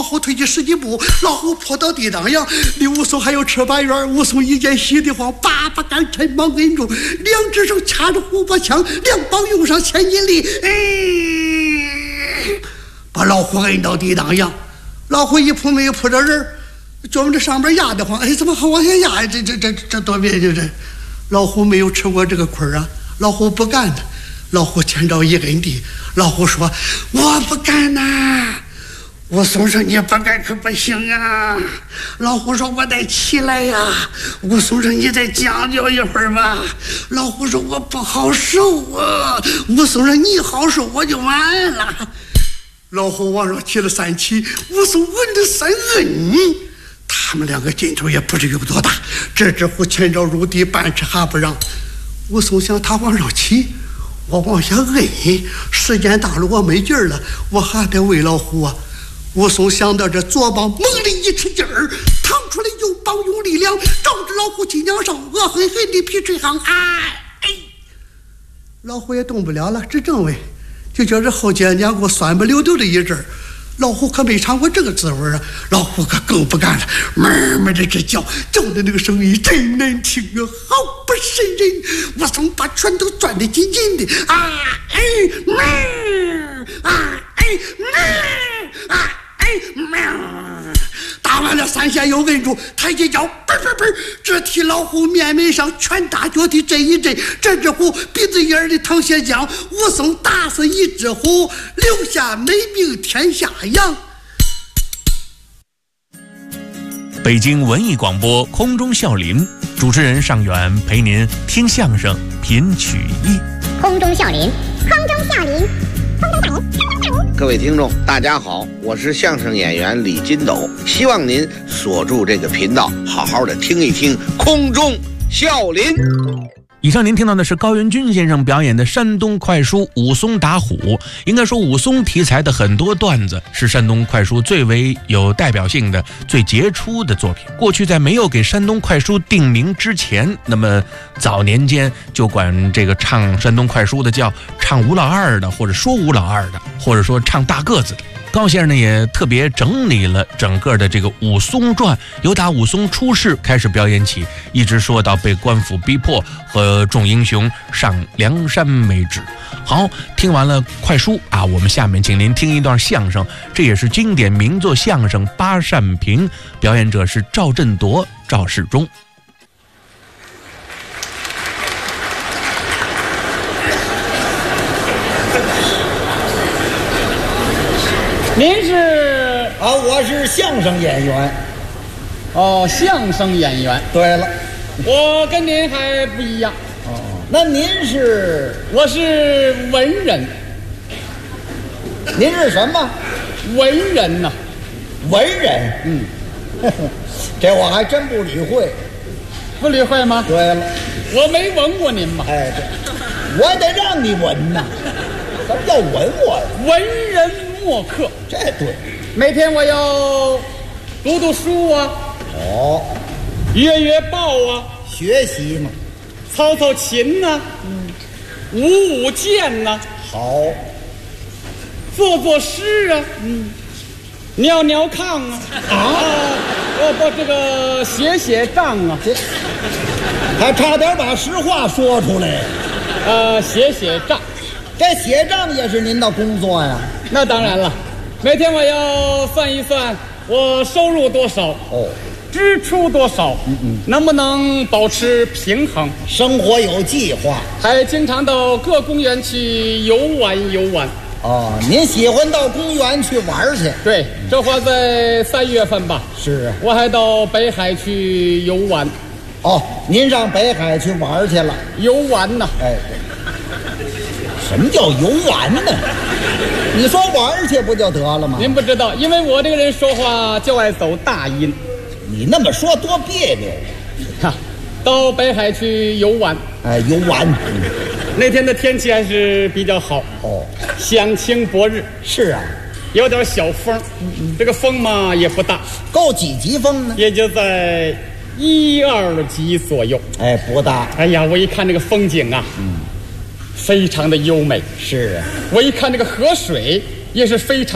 后退去10几步，老虎扑到地当上，离武松还有尺半远。武松一见喜得慌，把杆趁忙摁住，两只手掐着虎脖枪，两膀用上千斤力，把老虎摁到地当上。老虎一扑没有扑着人，就往这上边压得慌，怎么还往下压？这多别扭！这老虎没有吃过这个亏啊，老虎不干的。老虎前招一摁地，老虎说：“我不干呐！”武松说：“你不干可不行啊！”老虎说：“我得起来呀！”武松说：“你再将就一会儿吧。”老虎说：“我不好受啊！”武松说：“你好受我就完了。”老虎往上提了3起，武松稳着3摁，他们两个劲头也不知有多大。这只虎前招入地，半尺还不让。武松想，他往上起，我往下摁，时间大了我没劲儿了，我还得喂老虎啊。武松想到这，左膀猛力一吃劲儿，腾出来右膀用力量，照着老虎脊梁上，恶狠狠地劈吹行，老虎也动不了了，这正位就叫这后肩胛骨酸不溜丢的一阵儿。老虎可没尝过这个滋味啊，老虎可更不干了，闷闷的直叫，叫的那个声音真难听啊，好不瘆人。武松把拳头攥得紧紧的，打完了3下又摁住，抬起脚，这替老虎面门上拳打脚踢震一震，这只虎鼻子眼里淌血浆。武松打死一只虎，留下美名天下扬。 北京文艺广播空中笑林，主持人尚远陪您听相声品曲艺。 空中笑林，空中笑林，空中笑林。 各位听众大家好，我是相声演员李金斗，希望您锁住这个频道，好好的听一听空中笑林。 以上您听到的是高元军先生表演的山东快书武松打虎。应该说武松题材的很多段子是山东快书最为有代表性的、最杰出的作品。过去在没有给山东快书定名之前，那么早年间就管这个唱山东快书的叫唱吴老二的，或者说吴老二的，或者说唱大个子的。高先生呢也特别整理了整个的这个武松传，由打武松出世开始表演起，一直说到被官府逼迫和众英雄上梁山为止。好，听完了快书啊，我们下面请您听一段相声，这也是经典名作相声《八扇屏》，表演者是赵振铎、赵世忠。 您是我是相声演员。 相声演员。 对了， 我跟您还不一样。 那您是？ 我是文人。 您是什么？ 文人呐。 文人？这我还真不理会。 不理会吗？ 对了， 我没闻过您嘛。 对，我得让你闻呐。什么叫闻我呀？ 文人墨客。 这对。 每天我要读读书啊，阅报啊， 学习嘛， 操操琴呐，舞剑呐， 好， 作诗啊，尿炕啊，这个写账啊， 还差点把实话说出来。 写账， 这写账也是您的工作呀？ 那当然了。每天我要算一算我收入多少，支出多少，能不能保持平衡， 生活有计划， 还经常到各公园去游玩。 您喜欢到公园去玩去？ 对，这话在3月份吧。 是啊， 我还到北海去游玩。 您上北海去玩去了？ 游玩呢？ 对。什么叫游玩呢？你说玩去不就得了吗？ 您不知道，因为我这个人说话就爱走大音。 你那么说多别扭。 到北海去游玩。 游玩。 那天的天气还是比较好。响晴博日。 是啊， 有点小风。这个风嘛也不大。 够几级风呢？ 也就在1、2级左右。 不大。 哎呀，我一看这个风景啊，非常的优美。 是啊， 我一看这个河水也是非常